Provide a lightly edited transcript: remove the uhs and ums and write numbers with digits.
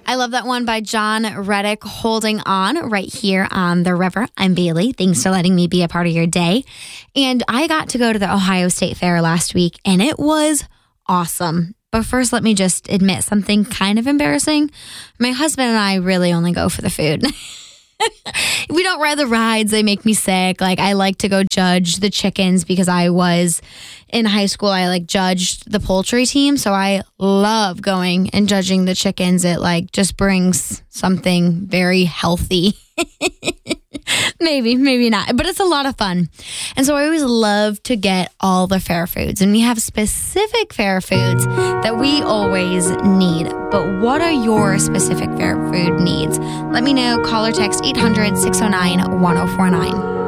I love that one by John Reddick, Holding On, right here on the river. I'm Bailey. Thanks for letting me be a part of your day. And I got to go to the Ohio State Fair last week, and it was awesome. But first, let me just admit something kind of embarrassing. My husband and I really only go for the food. We don't ride the rides. They make me sick. Like, I like to go judge the chickens because I was in high school. I judged the poultry team. So I love going and judging the chickens. It just brings something very healthy. Maybe not, but it's a lot of fun. And so I always love to get all the fair foods, and we have specific fair foods that we always need. But what are your specific fair food needs? Let me know. Call or text 800-609-1049.